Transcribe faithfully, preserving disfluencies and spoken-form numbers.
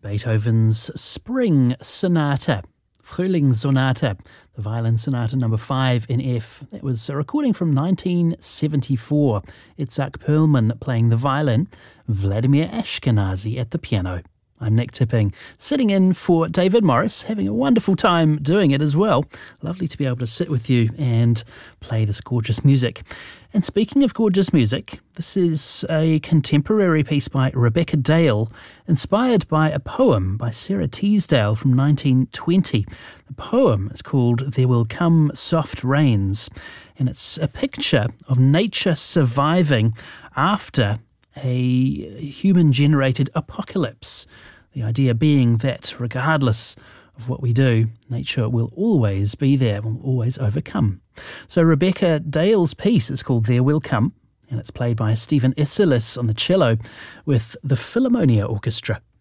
Beethoven's Spring Sonata, Frühlingssonate, the violin sonata number five in F. That was a recording from nineteen seventy-four. Itzhak Perlman playing the violin, Vladimir Ashkenazy at the piano. I'm Nick Tipping, sitting in for David Morris, having a wonderful time doing it as well. Lovely to be able to sit with you and play this gorgeous music. And speaking of gorgeous music, this is a contemporary piece by Rebecca Dale, inspired by a poem by Sarah Teasdale from nineteen twenty. The poem is called There Will Come Soft Rains, and it's a picture of nature surviving after a human-generated apocalypse. The idea being that regardless of what we do, nature will always be there, will always overcome. So Rebecca Dale's piece is called There Will Come, and it's played by Stephen Isserlis on the cello with the Philharmonia Orchestra.